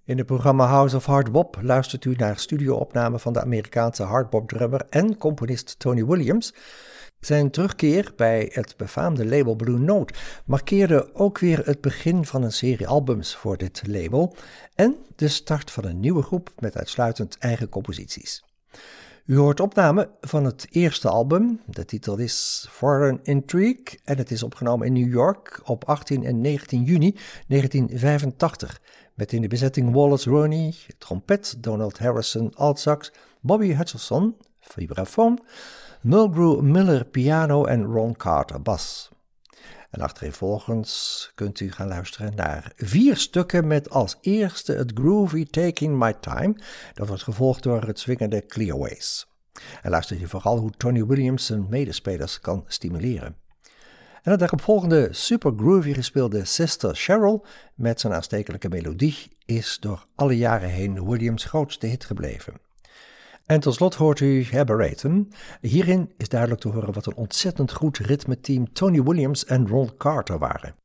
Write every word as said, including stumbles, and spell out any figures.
In het programma House of Hard Bop luistert u naar studioopnamen van de Amerikaanse hardbop-drummer en componist Tony Williams. Zijn terugkeer bij het befaamde label Blue Note markeerde ook weer het begin van een serie albums voor dit label en de start van een nieuwe groep met uitsluitend eigen composities. U hoort opname van het eerste album, de titel is Foreign Intrigue en het is opgenomen in New York op achttien en negentien juni negentien vijfentachtig. Met in de bezetting Wallace Roney, trompet, Donald Harrison, altsax, Bobby Hutcherson, vibrafoon, Mulgrew Miller piano en Ron Carter bas. En achtereenvolgens kunt u gaan luisteren naar vier stukken met als eerste het groovy Taking My Time. Dat wordt gevolgd door het swingende Clearways. En luister je vooral hoe Tony Williams zijn medespelers kan stimuleren. En het daaropvolgende super groovy gespeelde Sister Cheryl met zijn aanstekelijke melodie is door alle jaren heen Williams' grootste hit gebleven. En tot slot hoort u Aberratum. Hierin is duidelijk te horen wat een ontzettend goed ritmeteam Tony Williams en Ron Carter waren.